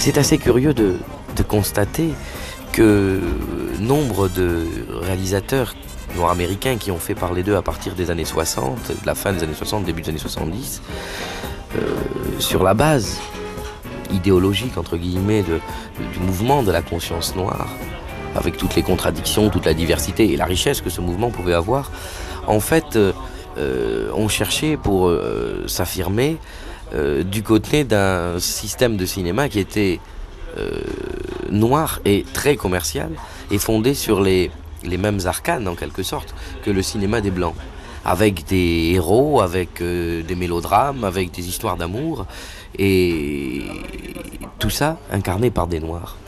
c'est assez curieux de constater que nombre de réalisateurs noirs américains qui ont fait parler d'eux à partir des années 60, de la fin des années 60, début des années 70, sur la base idéologique, entre guillemets, du mouvement de la conscience noire, avec toutes les contradictions, toute la diversité et la richesse que ce mouvement pouvait avoir, en fait, ont cherché pour s'affirmer du côté d'un système de cinéma qui était noir et très commercial et fondé sur les mêmes arcanes en quelque sorte que le cinéma des Blancs, avec des héros, avec des mélodrames, avec des histoires d'amour et tout ça incarné par des Noirs.